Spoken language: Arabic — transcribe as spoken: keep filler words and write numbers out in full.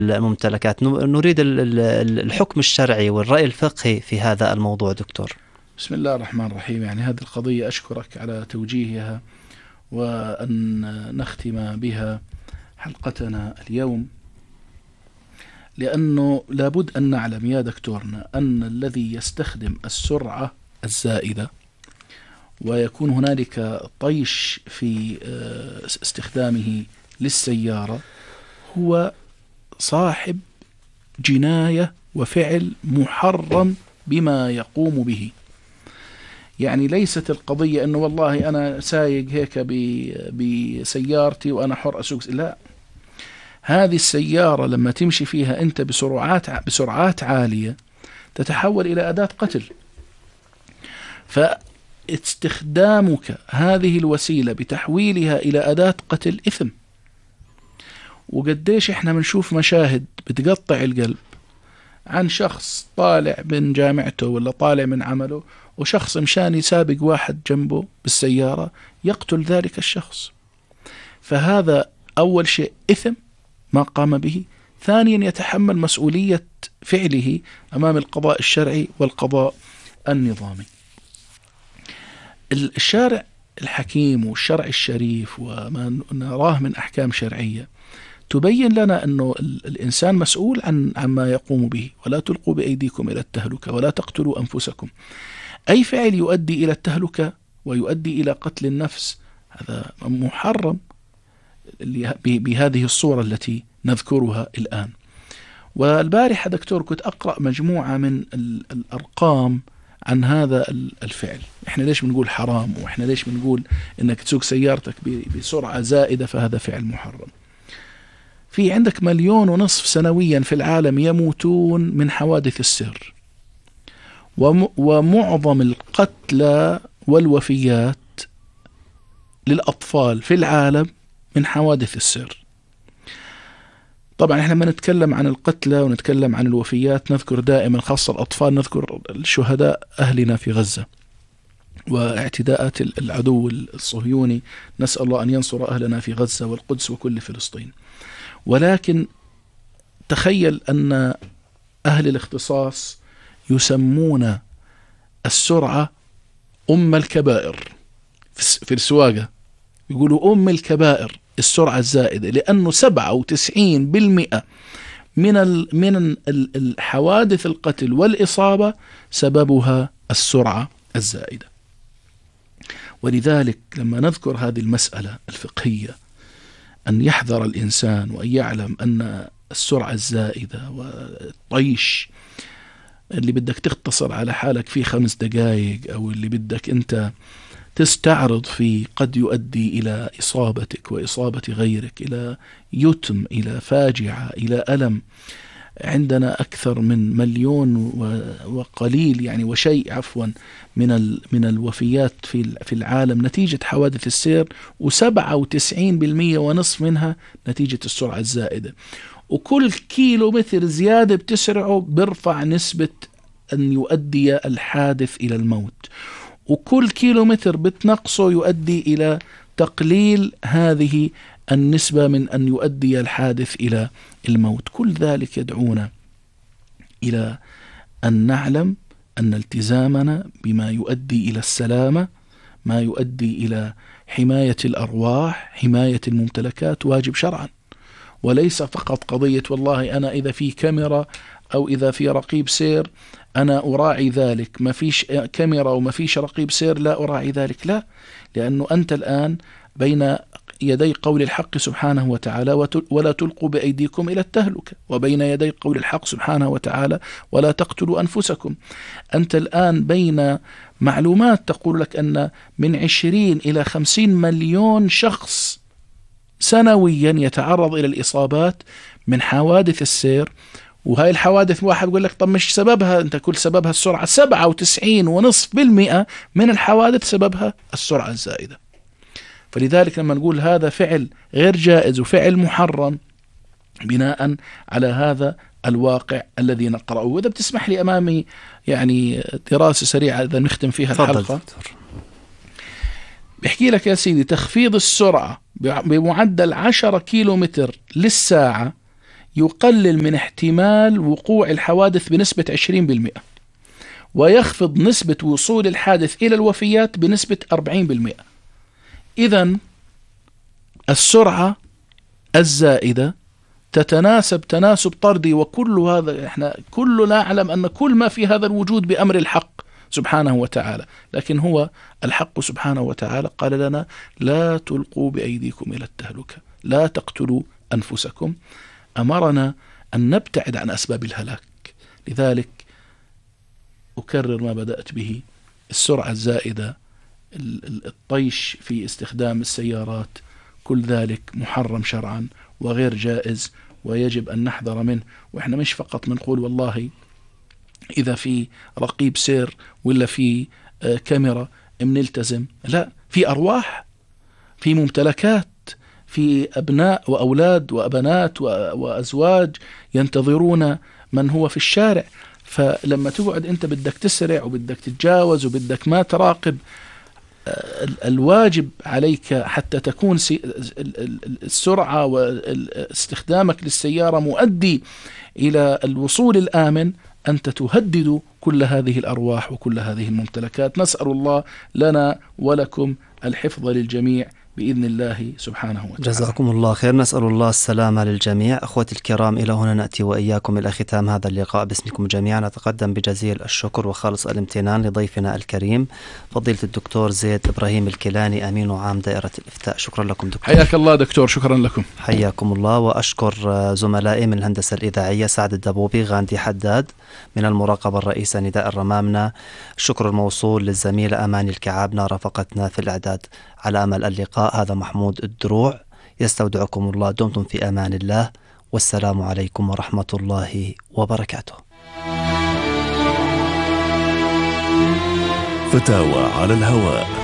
الممتلكات. نريد الحكم الشرعي والرأي الفقهي في هذا الموضوع دكتور. بسم الله الرحمن الرحيم. يعني هذه القضية أشكرك على توجيهها وأن نختم بها حلقتنا اليوم، لأنه لابد أن نعلم يا دكتورنا أن الذي يستخدم السرعة الزائدة ويكون هنالك طيش في استخدامه للسيارة هو صاحب جناية وفعل محرم بما يقوم به. يعني ليست القضية أنه والله أنا سايق هيك بسيارتي وأنا حر أسوق، لا، هذه السيارة لما تمشي فيها أنت بسرعات بسرعات عالية تتحول إلى أداة قتل. فاستخدامك هذه الوسيلة بتحويلها إلى أداة قتل إثم. وقديش إحنا بنشوف مشاهد بتقطع القلب عن شخص طالع من جامعته ولا طالع من عمله وشخص مشان يسابق واحد جنبه بالسيارة يقتل ذلك الشخص. فهذا أول شيء إثم ما قام به، ثانيا يتحمل مسؤولية فعله أمام القضاء الشرعي والقضاء النظامي. الشارع الحكيم والشرع الشريف وما نراه من أحكام شرعية تبين لنا أنه الإنسان مسؤول عن عما يقوم به. ولا تلقوا بأيديكم إلى التهلكة ولا تقتلوا أنفسكم. أي فعل يؤدي إلى التهلكة ويؤدي إلى قتل النفس هذا محرم بهذه الصورة التي نذكرها الآن. والبارحة دكتور كنت أقرأ مجموعة من الأرقام عن هذا الفعل. إحنا ليش بنقول حرام وإحنا ليش بنقول إنك تسوق سيارتك بسرعة زائدة فهذا فعل محرم. في عندك مليون ونصف سنويا في العالم يموتون من حوادث السير، ومعظم القتلى والوفيات للأطفال في العالم من حوادث السير. طبعا احنا لما نتكلم عن القتلى ونتكلم عن الوفيات نذكر دائما خاصة الأطفال نذكر الشهداء أهلنا في غزة واعتداءات العدو الصهيوني. نسأل الله أن ينصر أهلنا في غزة والقدس وكل فلسطين. ولكن تخيل أن أهل الاختصاص يسمون السرعة أم الكبائر في السواقة. يقولوا أم الكبائر السرعة الزائدة، لأنه سبعة وتسعين بالمئة من من الحوادث القتل والإصابة سببها السرعة الزائدة. ولذلك لما نذكر هذه المسألة الفقهية أن يحذر الإنسان وأن يعلم أن السرعة الزائدة والطيش اللي بدك تختصر على حالك فيه خمس دقائق أو اللي بدك أنت تستعرض فيه قد يؤدي إلى إصابتك وإصابة غيرك، إلى يتم، إلى فاجعة، إلى ألم. عندنا أكثر من مليون وقليل يعني وشيء عفوا من من الوفيات في في العالم نتيجة حوادث السير، وسبعة وتسعين بالمئة ونصف منها نتيجة السرعة الزائدة. وكل كيلو متر زيادة بتسرعه بيرفع نسبة أن يؤدي الحادث إلى الموت، وكل كيلو متر بتنقصه يؤدي إلى تقليل هذه النسبة من أن يؤدي الحادث إلى الموت. كل ذلك يدعونا إلى أن نعلم أن التزامنا بما يؤدي إلى السلامة، ما يؤدي إلى حماية الأرواح، حماية الممتلكات، واجب شرعا، وليس فقط قضية والله أنا إذا في كاميرا أو إذا في رقيب سير أنا أراعي ذلك، ما فيش كاميرا وما فيش رقيب سير لا أراعي ذلك. لا، لأنه أنت الآن بين يدي قول الحق سبحانه وتعالى ولا تلقوا بأيديكم إلى التهلكة، وبين يدي قول الحق سبحانه وتعالى ولا تقتلوا أنفسكم. أنت الآن بين معلومات تقول لك أن من عشرين إلى خمسين مليون شخص سنويا يتعرض إلى الإصابات من حوادث السير. وهاي الحوادث واحد يقول لك طب مش سببها أنت كل سببها السرعة، سبعة وتسعين ونصف بالمئة من الحوادث سببها السرعة الزائدة. فلذلك لما نقول هذا فعل غير جائز وفعل محرم بناء على هذا الواقع الذي نقرأه. وإذا بتسمح لي أمامي يعني دراسة سريعة إذا نختم فيها الحلقة. بيحكي لك يا سيدي تخفيض السرعة بمعدل عشرة كيلو متر للساعة يقلل من احتمال وقوع الحوادث بنسبة عشرين بالمئة، ويخفض نسبة وصول الحادث إلى الوفيات بنسبة أربعين بالمئة. إذن السرعة الزائدة تتناسب تناسب طردي، وكل هذا احنا كلنا نعلم أن كل ما في هذا الوجود بأمر الحق سبحانه وتعالى، لكن هو الحق سبحانه وتعالى قال لنا لا تلقوا بأيديكم إلى التهلكة، لا تقتلوا أنفسكم، أمرنا أن نبتعد عن أسباب الهلاك. لذلك أكرر ما بدأت به، السرعة الزائدة، الطيش في استخدام السيارات، كل ذلك محرم شرعا وغير جائز ويجب أن نحذر منه. وإحنا مش فقط بنقول والله إذا في رقيب سير ولا في كاميرا بنلتزم، لا، في أرواح، في ممتلكات، في أبناء وأولاد وأبنات وأزواج ينتظرون من هو في الشارع. فلما تقعد أنت بدك تسرع وبدك تتجاوز وبدك ما تراقب، الواجب عليك حتى تكون السرعة واستخدامك للسيارة مؤدي إلى الوصول الآمن، أنت تهدد كل هذه الأرواح وكل هذه الممتلكات. نسأل الله لنا ولكم الحفظ للجميع بإذن الله سبحانه وتعالى. جزاكم الله خير، نسأل الله السلامة للجميع. أخوتي الكرام، إلى هنا نأتي وإياكم إلى ختام هذا اللقاء. باسمكم جميعا نتقدم بجزيل الشكر وخالص الامتنان لضيفنا الكريم فضيلة الدكتور زيد إبراهيم الكيلاني، أمين عام دائرة الإفتاء. شكرا لكم دكتور. حياك الله دكتور، شكرا لكم. حياكم الله. وأشكر زملائي من الهندسة الإذاعية سعد الدبوبي، غاندي حداد من المراقبة الرئيسة نداء الرمامنة. الشكر الموصول للزميلة أماني الكعابنة رافقتنا في الإعداد. على أمل اللقاء، هذا محمود الدروع يستودعكم الله. دمتم في أمان الله، والسلام عليكم ورحمة الله وبركاته. فتاوى على الهواء.